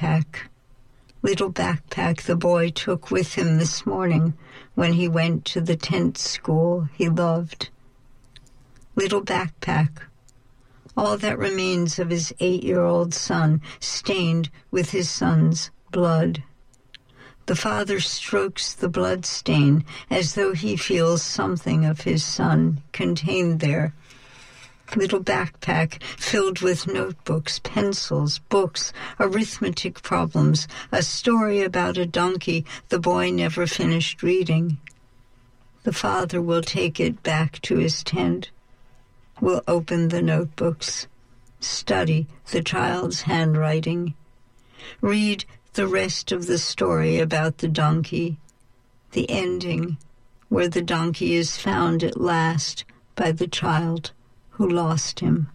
backpack. Little backpack the boy took with him this morning when he went to the tent school he loved. Little backpack, all that remains of his 8-year-old son, stained with his son's blood. The father strokes the blood stain as though he feels something of his son contained there. Little backpack filled with notebooks, pencils, books, arithmetic problems, a story about a donkey the boy never finished reading. The father will take it back to his tent, will open the notebooks, study the child's handwriting, read the rest of the story about the donkey, the ending where the donkey is found at last by the child who lost him.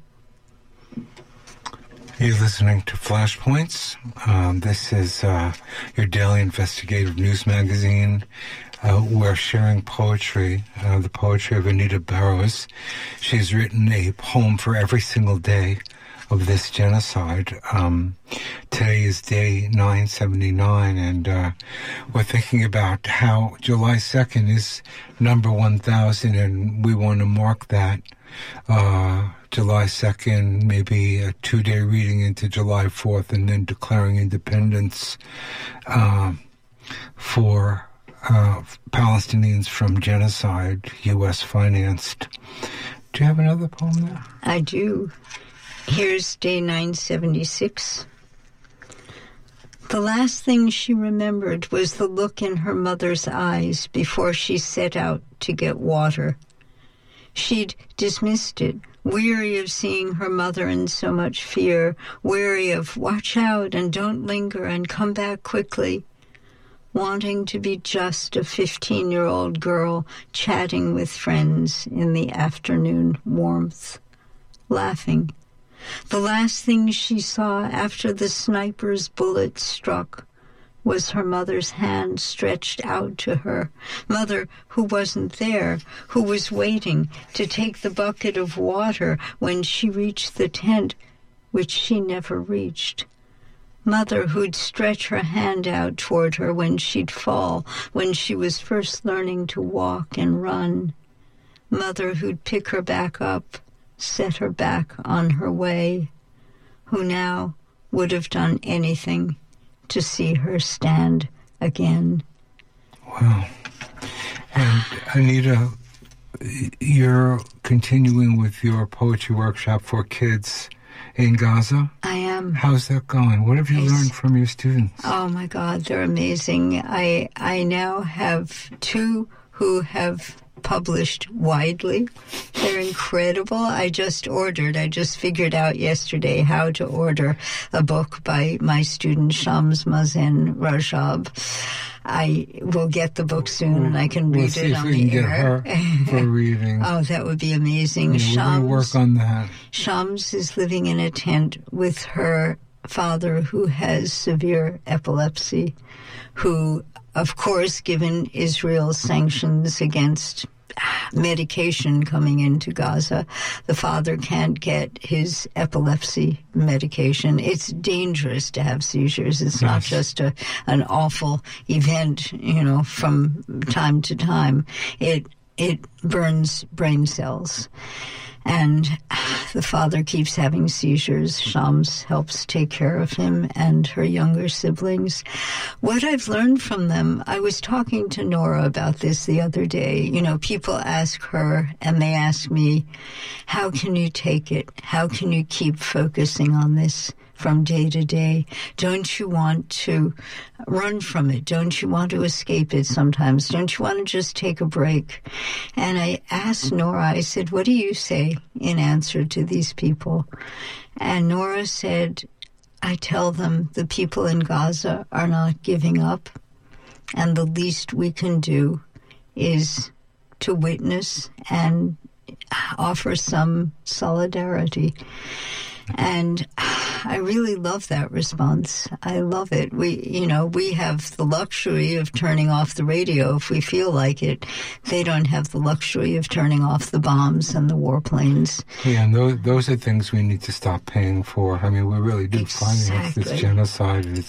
You're listening to Flashpoints. This is your daily investigative news magazine. We're sharing poetry, the poetry of Anita Barrows. She's written a poem for every single day of this genocide. Today is day 979, and we're thinking about how July 2nd is number 1000, and we want to mark that. July 2nd, maybe a 2-day reading into July 4th, and then declaring independence for Palestinians from genocide, U.S. financed. Do you have another poem there? I do. Here's day 976. The last thing she remembered was the look in her mother's eyes before she set out to get water. She'd dismissed it, weary of seeing her mother in so much fear, weary of watch out and don't linger and come back quickly, wanting to be just a 15-year-old girl chatting with friends in the afternoon warmth, laughing. The last thing she saw after the sniper's bullet struck was her mother's hand stretched out to her, mother who wasn't there, who was waiting to take the bucket of water when she reached the tent, which she never reached. Mother who'd stretch her hand out toward her when she'd fall, when she was first learning to walk and run. Mother who'd pick her back up, set her back on her way, who now would have done anything to see her stand again. Wow. And Anita, you're continuing with your poetry workshop for kids in Gaza? I am. How's that going? What have you learned from your students? Oh my God, they're amazing. I now have 2 who have published widely. They're incredible. I just figured out yesterday how to order a book by my student Shams Mazen Rajab. I will get the book soon, and I can read it on the air. Get her for reading. Oh, that would be amazing. Yeah, we're going to work on that. Shams is living in a tent with her father, who has severe epilepsy, who, of course, given Israel's sanctions against medication coming into Gaza, the father can't get his epilepsy medication. It's dangerous to have seizures. It's not just an awful event, from time to time. It burns brain cells. And the father keeps having seizures. Shams helps take care of him and her younger siblings. What I've learned from them, I was talking to Nora about this the other day. People ask her and they ask me, how can you take it? How can you keep focusing on this from day to day? Don't you want to run from it? Don't you want to escape it sometimes? Don't you want to just take a break? And I asked Nora, I said, what do you say in answer to these people? And Nora said, I tell them the people in Gaza are not giving up, and the least we can do is to witness and offer some solidarity. And I really love that response. I love it. We have the luxury of turning off the radio if we feel like it. They don't have the luxury of turning off the bombs and the warplanes. Yeah, and those are things we need to stop paying for. I mean, we really do finance this genocide.